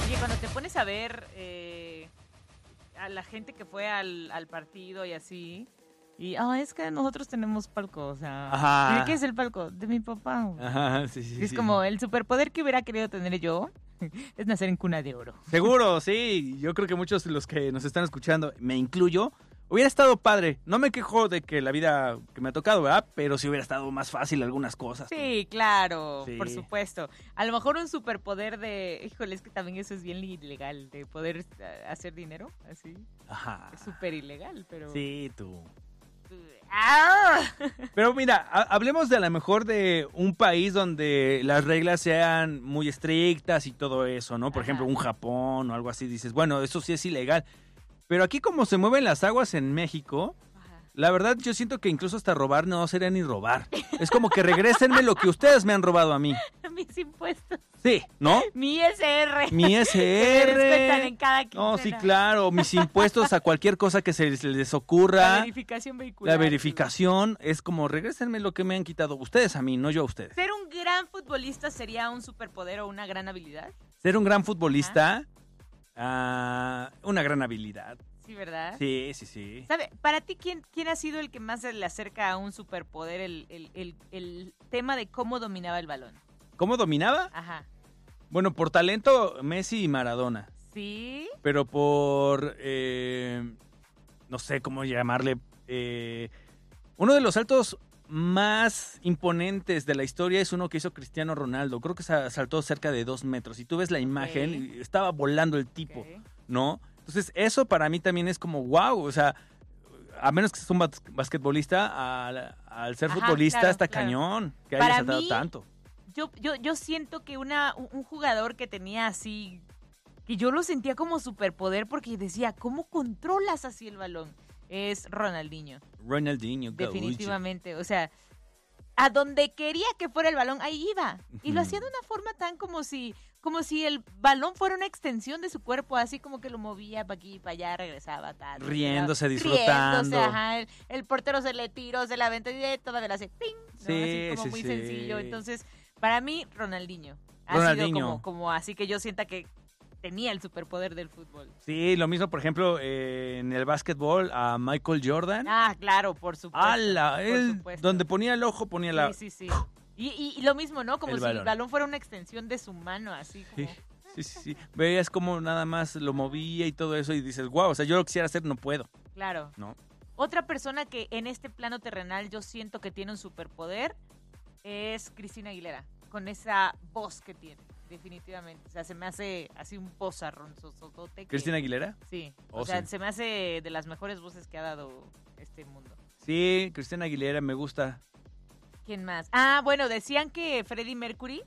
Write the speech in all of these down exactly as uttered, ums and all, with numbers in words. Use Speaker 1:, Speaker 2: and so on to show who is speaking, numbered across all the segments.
Speaker 1: Oye, cuando te pones a ver eh, a la gente que fue al, al partido y así, y ah, es que nosotros tenemos palco, o sea,
Speaker 2: Ajá.
Speaker 1: ¿de qué es el palco? De mi papá.
Speaker 2: Ajá, sí, sí.
Speaker 1: Es
Speaker 2: sí.
Speaker 1: como el superpoder que hubiera querido tener yo es nacer en cuna de oro.
Speaker 2: Seguro, sí. Yo creo que muchos de los que nos están escuchando, me incluyo, hubiera estado padre. No me quejo de que la vida que me ha tocado, ¿verdad? Pero sí hubiera estado más fácil algunas cosas.
Speaker 1: Sí, claro,
Speaker 2: Sí.
Speaker 1: por supuesto. A lo mejor un superpoder de, híjole, es que también eso es bien ilegal, de poder eh, hacer dinero, así.
Speaker 2: Ajá.
Speaker 1: Es súper ilegal, pero...
Speaker 2: Sí, tú.
Speaker 1: ¡Ah!
Speaker 2: Pero mira, ha- hablemos de a lo mejor de un país donde las reglas sean muy estrictas y todo eso, ¿no? Por
Speaker 1: Ajá.
Speaker 2: ejemplo, un Japón o algo así. Dices, bueno, eso sí es ilegal. Pero aquí como se mueven las aguas en México,
Speaker 1: Ajá.
Speaker 2: la verdad yo siento que incluso hasta robar no sería ni robar. Es como que regrésenme lo que ustedes me han robado a mí.
Speaker 1: Mis impuestos.
Speaker 2: Sí, ¿no?
Speaker 1: Mi S R.
Speaker 2: Mi
Speaker 1: Que
Speaker 2: S
Speaker 1: me descuentan en
Speaker 2: R.
Speaker 1: cada quincena.
Speaker 2: No, sí, claro. Mis impuestos a cualquier cosa que se les, les
Speaker 1: La
Speaker 2: ocurra.
Speaker 1: verificación vehicular.
Speaker 2: La verificación es como regrésenme lo que me han quitado. Ustedes a mí, no yo a ustedes.
Speaker 1: ¿Ser un gran futbolista sería un superpoder o una gran habilidad?
Speaker 2: Ser un gran futbolista, ah, una gran habilidad.
Speaker 1: Sí, ¿verdad?
Speaker 2: Sí, sí, sí.
Speaker 1: ¿Sabe? Para ti, ¿quién, quién ha sido el que más se le acerca a un superpoder el, el, el, el tema de cómo dominaba el balón?
Speaker 2: ¿Cómo dominaba?
Speaker 1: Ajá.
Speaker 2: Bueno, por talento, Messi y Maradona.
Speaker 1: ¿Sí?
Speaker 2: Pero por, eh, no sé cómo llamarle, eh, uno de los saltos más imponentes de la historia es uno que hizo Cristiano Ronaldo. Creo que sa- saltó cerca de dos metros. Y tú ves la imagen,
Speaker 1: Ok.
Speaker 2: y estaba volando el tipo,
Speaker 1: Ok.
Speaker 2: ¿no? Entonces, eso para mí también es como, wow, o sea, a menos que seas un bas- basquetbolista, al, al ser
Speaker 1: Ajá,
Speaker 2: futbolista
Speaker 1: claro,
Speaker 2: está
Speaker 1: claro.
Speaker 2: cañón, que
Speaker 1: Para
Speaker 2: haya saltado
Speaker 1: mí,
Speaker 2: tanto.
Speaker 1: Yo, yo, yo siento que una, un un jugador que tenía así, que yo lo sentía como superpoder porque decía, ¿cómo controlas así el balón? Es Ronaldinho,
Speaker 2: Ronaldinho, Gaucho.
Speaker 1: definitivamente. O sea, a donde quería que fuera el balón, ahí iba. Y lo
Speaker 2: Ujú.
Speaker 1: hacía de una forma tan como si, como si el balón fuera una extensión de su cuerpo, así como que lo movía para aquí, para allá, regresaba, tal.
Speaker 2: Riéndose,
Speaker 1: Riéndose,
Speaker 2: disfrutando.
Speaker 1: ajá, el, el portero se le tiró, se la aventó y todavía le hace ¡ping! ¿no?
Speaker 2: Sí,
Speaker 1: Así como
Speaker 2: sí,
Speaker 1: muy
Speaker 2: sí.
Speaker 1: sencillo. Entonces, para mí, Ronaldinho. Ha
Speaker 2: Ronaldinho.
Speaker 1: sido como, como así que yo sienta que tenía el superpoder del fútbol.
Speaker 2: Sí, lo mismo, por ejemplo, eh, en el básquetbol a Michael Jordan.
Speaker 1: Ah, claro, por supuesto.
Speaker 2: ¡Hala!
Speaker 1: por
Speaker 2: Él,
Speaker 1: supuesto.
Speaker 2: donde ponía el ojo, ponía la...
Speaker 1: Sí, sí, sí. Y, y- y lo mismo, ¿no? Como
Speaker 2: El
Speaker 1: si
Speaker 2: balón.
Speaker 1: el balón fuera una extensión de su mano, así como...
Speaker 2: Sí, sí, sí, sí. Veías como nada más lo movía y todo eso y dices, wow, o sea, yo lo quisiera hacer, no puedo,
Speaker 1: Claro.
Speaker 2: ¿no?
Speaker 1: Otra persona que en este plano terrenal yo siento que tiene un superpoder es Cristina Aguilera, con esa voz que tiene, definitivamente. O sea, se me hace así un pozarrón sosotote que-
Speaker 2: ¿Cristina Aguilera?
Speaker 1: Sí,
Speaker 2: Oh,
Speaker 1: o sea,
Speaker 2: sí.
Speaker 1: se me hace de las mejores voces que ha dado este mundo.
Speaker 2: Sí, Cristina Aguilera me gusta.
Speaker 1: ¿Quién más? Ah, bueno, decían que Freddie Mercury,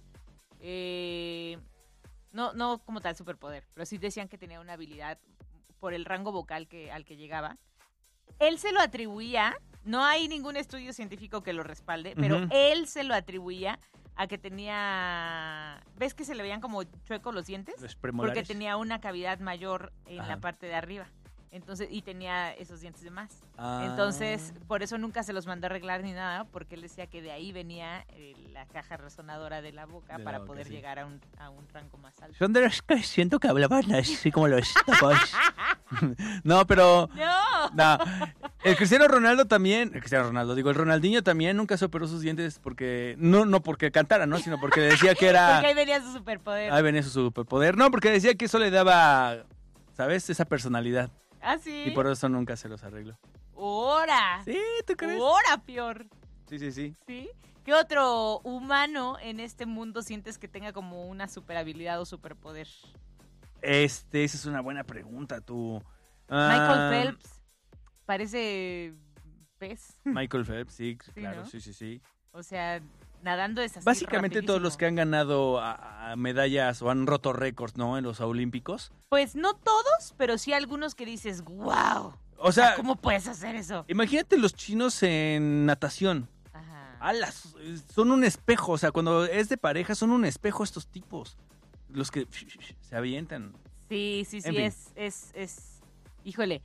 Speaker 1: eh, no, no como tal superpoder, pero sí decían que tenía una habilidad por el rango vocal que, al que llegaba. Él se lo atribuía, no hay ningún estudio científico que lo respalde, pero
Speaker 2: Ujú.
Speaker 1: él se lo atribuía a que tenía, ¿ves que se le veían como chuecos los dientes?
Speaker 2: Los premolares.
Speaker 1: Porque tenía una cavidad mayor en
Speaker 2: Ajá.
Speaker 1: la parte de arriba. Entonces, y tenía esos dientes de más.
Speaker 2: Ah.
Speaker 1: Entonces, por eso nunca se los mandó a arreglar ni nada, porque él decía que de ahí venía eh, la caja resonadora de la boca
Speaker 2: De la
Speaker 1: para
Speaker 2: boca,
Speaker 1: poder
Speaker 2: sí.
Speaker 1: llegar a un, a un rango más alto.
Speaker 2: Son de los que siento que hablaban así como los tacos. No, pero...
Speaker 1: ¡No!
Speaker 2: No, el Cristiano Ronaldo también, el Cristiano Ronaldo, digo, el Ronaldinho también nunca se operó sus dientes porque, no, no porque cantara, ¿no? Sino porque decía que era...
Speaker 1: Porque ahí venía su superpoder.
Speaker 2: Ahí venía su superpoder. No, porque decía que eso le daba, ¿sabes? Esa personalidad.
Speaker 1: ¿Ah, sí?
Speaker 2: Y por eso nunca se los arregló.
Speaker 1: ¡Hora!
Speaker 2: Sí, ¿tú crees?
Speaker 1: ¡Hora, peor!
Speaker 2: Sí, sí, sí.
Speaker 1: ¿Sí? ¿Qué otro humano en este mundo sientes que tenga como una super habilidad o superpoder?
Speaker 2: Este, esa es una buena pregunta, tú.
Speaker 1: Michael
Speaker 2: Ah,
Speaker 1: Phelps. Parece pez.
Speaker 2: Michael Phelps, sí,
Speaker 1: Sí,
Speaker 2: claro,
Speaker 1: ¿no?
Speaker 2: sí, sí, sí.
Speaker 1: O sea, nadando es así
Speaker 2: Básicamente todos los que
Speaker 1: rapidísimo.
Speaker 2: han ganado a- a medallas o han roto récords, ¿no? En los olímpicos.
Speaker 1: Pues no todos, pero sí algunos que dices, wow.
Speaker 2: O sea,
Speaker 1: ¿Cómo puedes hacer eso?
Speaker 2: imagínate los chinos en natación.
Speaker 1: Ajá.
Speaker 2: Alas, son un espejo, o sea, cuando es de pareja son un espejo estos tipos. Los que se avientan.
Speaker 1: Sí, sí, sí,
Speaker 2: En fin.
Speaker 1: es, es, es, híjole,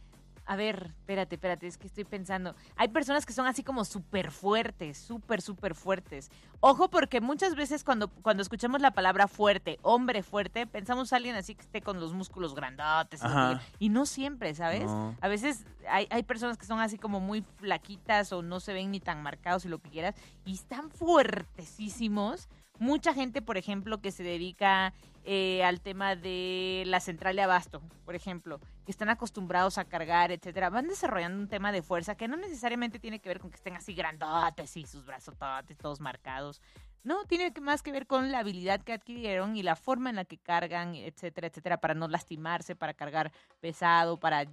Speaker 1: a ver, espérate, espérate, es que estoy pensando. Hay personas que son así como súper fuertes, súper, súper fuertes. Ojo, porque muchas veces cuando, cuando escuchamos la palabra fuerte, hombre fuerte, pensamos a alguien así que esté con los músculos grandotes.
Speaker 2: Ajá.
Speaker 1: Y no siempre, ¿sabes?
Speaker 2: No.
Speaker 1: A veces hay, hay personas que son así como muy flaquitas o no se ven ni tan marcados y lo que quieras, y están fuertesísimos. Mucha gente, por ejemplo, que se dedica eh, al tema de la central de abasto, por ejemplo, que están acostumbrados a cargar, etcétera, van desarrollando un tema de fuerza que no necesariamente tiene que ver con que estén así grandotes y sus brazos todos marcados. No, tiene que más que ver con la habilidad que adquirieron y la forma en la que cargan, etcétera, etcétera, para no lastimarse, para cargar pesado, para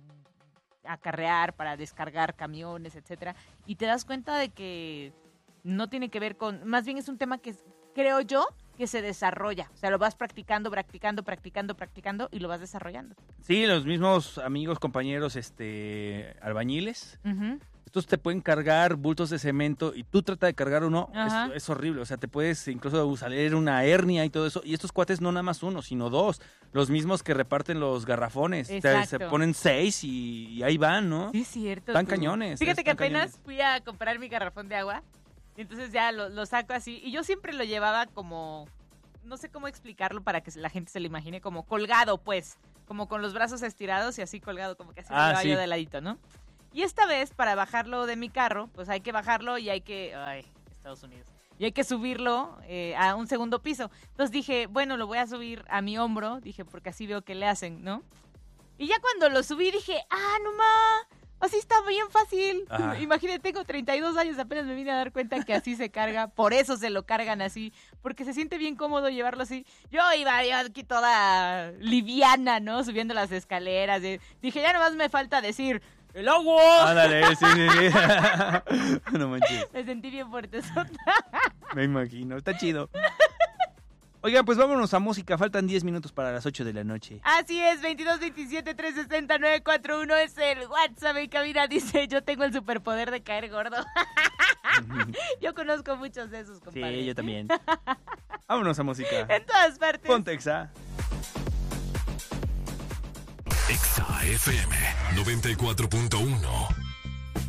Speaker 1: acarrear, para descargar camiones, etcétera. Y te das cuenta de que no tiene que ver con, más bien es un tema que creo yo que se desarrolla, o sea, lo vas practicando, practicando, practicando, practicando y lo vas desarrollando.
Speaker 2: Sí, los mismos amigos, compañeros, este, albañiles,
Speaker 1: Uh-huh.
Speaker 2: estos te pueden cargar bultos de cemento y tú trata de cargar uno,
Speaker 1: Ajá.
Speaker 2: es, es horrible, o sea, te puedes incluso salir una hernia y todo eso, y estos cuates no nada más uno, sino dos, los mismos que reparten los garrafones, te- se
Speaker 1: Exacto.
Speaker 2: ponen seis y, y ahí van, ¿no?
Speaker 1: Sí, es cierto.
Speaker 2: Están
Speaker 1: tú.
Speaker 2: cañones,
Speaker 1: Fíjate que
Speaker 2: están
Speaker 1: apenas
Speaker 2: cañones.
Speaker 1: fui a comprar mi garrafón de agua y entonces ya lo, lo saco así y yo siempre lo llevaba como, no sé cómo explicarlo para que la gente se lo imagine, como colgado pues, como con los brazos estirados y así colgado, como que así
Speaker 2: Ah,
Speaker 1: lo llevaba
Speaker 2: sí.
Speaker 1: yo de ladito, ¿no? Y esta vez para bajarlo de mi carro, pues hay que bajarlo y hay que, ay, Estados Unidos, y hay que subirlo eh, a un segundo piso. Entonces dije, bueno, lo voy a subir a mi hombro, dije, porque así veo que le hacen, ¿no? Y ya cuando lo subí dije, ah, no ma, así está bien fácil.
Speaker 2: Ajá.
Speaker 1: Imagínate, tengo treinta y dos años, apenas me vine a dar cuenta que así se carga, por eso se lo cargan así, porque se siente bien cómodo llevarlo así. Yo iba yo aquí toda liviana, ¿no? Subiendo las escaleras. de- Dije, ya nomás me falta decir, ¡el agua!
Speaker 2: Ándale, sí, sí, sí. No manches,
Speaker 1: Me sentí bien fuerte.
Speaker 2: me imagino, está chido. Oigan, pues vámonos a música, faltan diez minutos para las ocho de la noche.
Speaker 1: Así es, veintidós veintisiete tres sesenta nueve cuarenta y uno es el WhatsApp en cabina. Dice, yo tengo el superpoder de caer gordo. Yo conozco muchos de esos, compadre.
Speaker 2: Sí, yo también. Vámonos a música.
Speaker 1: En todas partes.
Speaker 2: Ponte Exa.
Speaker 3: Exa F M noventa y cuatro punto uno.